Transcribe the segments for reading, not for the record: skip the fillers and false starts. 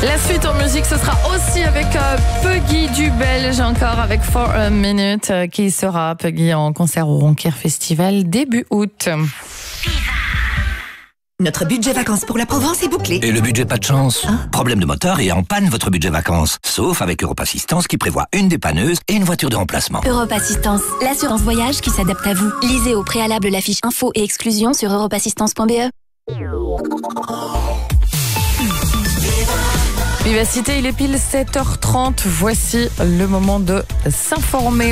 La suite en musique, ce sera aussi avec Puggy du Belge, encore avec For a Minute, qui sera Puggy en concert au Ronquier Festival début août. Notre budget vacances pour la Provence est bouclé. Et le budget pas de chance? Problème de moteur et en panne votre budget vacances. Sauf avec Europe Assistance qui prévoit une dépanneuse et une voiture de remplacement. Europe Assistance, l'assurance voyage qui s'adapte à vous. Lisez au préalable la fiche info et exclusion sur europeassistance.be. Vivacité, il est pile 7h30. Voici le moment de s'informer.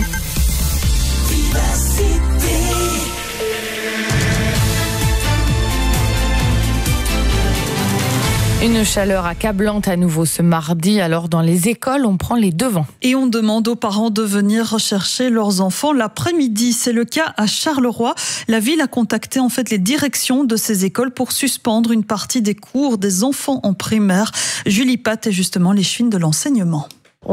Une chaleur accablante à nouveau ce mardi. Alors dans les écoles, on prend les devants. Et on demande aux parents de venir rechercher leurs enfants l'après-midi. C'est le cas à Charleroi. La ville a contacté en fait les directions de ces écoles pour suspendre une partie des cours des enfants en primaire. Julie Pat est justement l'échevine de l'enseignement.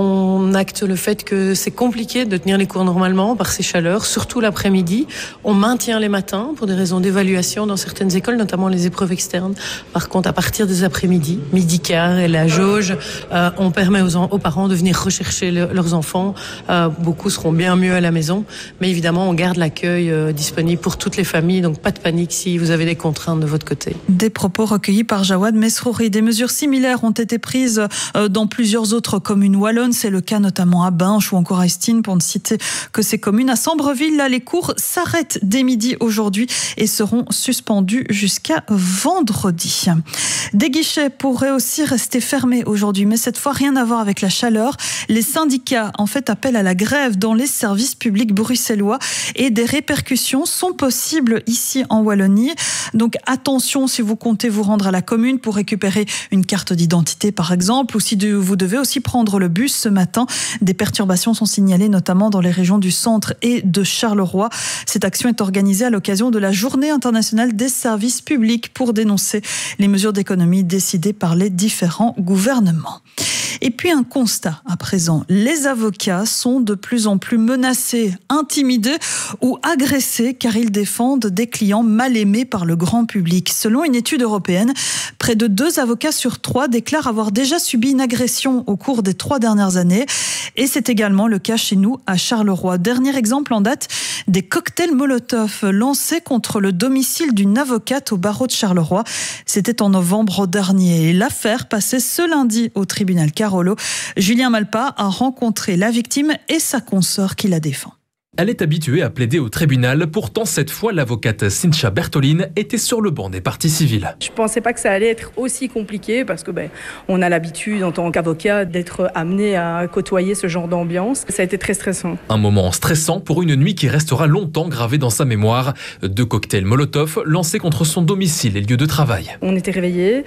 On acte le fait que c'est compliqué de tenir les cours normalement par ces chaleurs, surtout l'après-midi. On maintient les matins pour des raisons d'évaluation dans certaines écoles, notamment les épreuves externes. Par contre, à partir des après-midi, midi quart et la jauge, on permet aux parents de venir rechercher leurs enfants. Beaucoup seront bien mieux à la maison, mais évidemment, on garde l'accueil disponible pour toutes les familles, donc pas de panique si vous avez des contraintes de votre côté. Des propos recueillis par Jawad Mesrouri. Des mesures similaires ont été prises dans plusieurs autres communes wallonnes. C'est le cas notamment à Binche ou encore à Estine, pour ne citer que ces communes. À Sambreville, là, les cours s'arrêtent dès midi aujourd'hui et seront suspendus jusqu'à vendredi. Des guichets pourraient aussi rester fermés aujourd'hui, mais cette fois, rien à voir avec la chaleur. Les syndicats, en fait, appellent à la grève dans les services publics bruxellois et des répercussions sont possibles ici en Wallonie. Donc, attention si vous comptez vous rendre à la commune pour récupérer une carte d'identité, par exemple, ou si vous devez aussi prendre le bus ce matin. Des perturbations sont signalées notamment dans les régions du centre et de Charleroi. Cette action est organisée à l'occasion de la Journée internationale des services publics pour dénoncer les mesures d'économie décidées par les différents gouvernements. Et puis un constat à présent, les avocats sont de plus en plus menacés, intimidés ou agressés car ils défendent des clients mal aimés par le grand public. Selon une étude européenne, près de 2 avocats sur 3 déclarent avoir déjà subi une agression au cours des 3 dernières années. Et c'est également le cas chez nous à Charleroi. Dernier exemple en date, des cocktails Molotov lancés contre le domicile d'une avocate au barreau de Charleroi. C'était en novembre dernier. L'affaire passait ce lundi au tribunal Carolo. Julien Malpa a rencontré la victime et sa consoeur qui la défend. Elle est habituée à plaider au tribunal. Pourtant, cette fois, l'avocate Cynthia Bertoline était sur le banc des parties civiles. Je ne pensais pas que ça allait être aussi compliqué parce que on a l'habitude en tant qu'avocat d'être amené à côtoyer ce genre d'ambiance. Ça a été très stressant. Un moment stressant pour une nuit qui restera longtemps gravée dans sa mémoire. 2 cocktails Molotov lancés contre son domicile et lieu de travail. On était réveillés,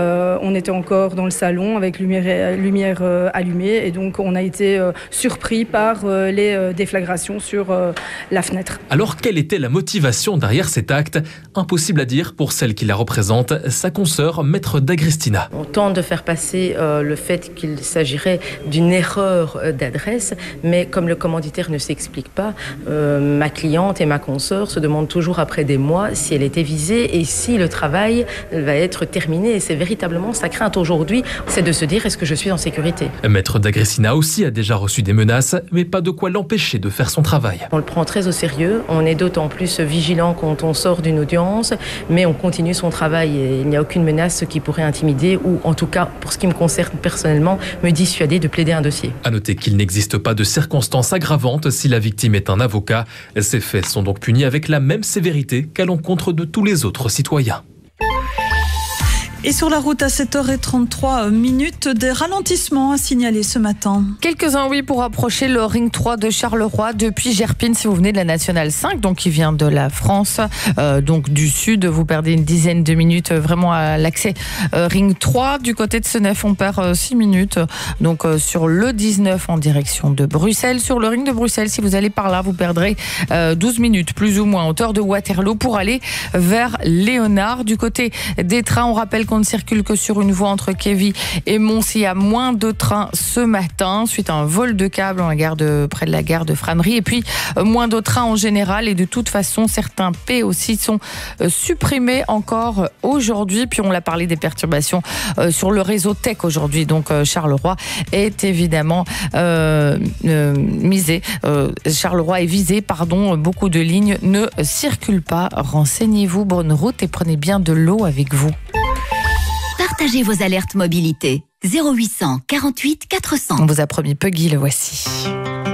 on était encore dans le salon avec lumière allumée et donc on a été surpris par les déflagrations sur la fenêtre. Alors, quelle était la motivation derrière cet acte? Impossible à dire pour celle qui la représente, sa consoeur, maître d'Agrestina. On tente de faire passer le fait qu'il s'agirait d'une erreur d'adresse, mais comme le commanditaire ne s'explique pas, ma cliente et ma consoeur se demandent toujours après des mois si elle était visée et si le travail va être terminé. Et c'est véritablement sa crainte aujourd'hui, c'est de se dire est-ce que je suis en sécurité. Maître d'Agrestina aussi a déjà reçu des menaces, mais pas de quoi l'empêcher de faire son travail. On le prend très au sérieux, on est d'autant plus vigilant quand on sort d'une audience, mais on continue son travail et il n'y a aucune menace qui pourrait intimider ou en tout cas, pour ce qui me concerne personnellement, me dissuader de plaider un dossier. À noter qu'il n'existe pas de circonstances aggravantes si la victime est un avocat. Ces faits sont donc punis avec la même sévérité qu'à l'encontre de tous les autres citoyens. Et sur la route à 7h33, des ralentissements à signaler ce matin. Quelques-uns, oui, pour approcher le Ring 3 de Charleroi depuis Gerpine, si vous venez de la Nationale 5, donc qui vient de la France, donc du sud. Vous perdez une dizaine de minutes vraiment à l'accès Ring 3. Du côté de Senef, on perd 6 minutes. Donc sur le 19 en direction de Bruxelles. Sur le Ring de Bruxelles, si vous allez par là, vous perdrez 12 minutes, plus ou moins, à hauteur de Waterloo pour aller vers Léonard. Du côté des trains, on rappelle qu'on qu'on ne circule que sur une voie entre Kévy et Mons. Il y a moins de trains ce matin suite à un vol de câble près de la gare de Franerie. Et puis, moins de trains en général. Et de toute façon, certains P aussi sont supprimés encore aujourd'hui. Puis, on l'a parlé des perturbations sur le réseau Tech aujourd'hui. Donc, Charleroi est évidemment Charleroi est visé, beaucoup de lignes ne circulent pas. Renseignez-vous, bonne route et prenez bien de l'eau avec vous. Partagez vos alertes mobilité. 0800 48 400. On vous a promis Puggy, le voici.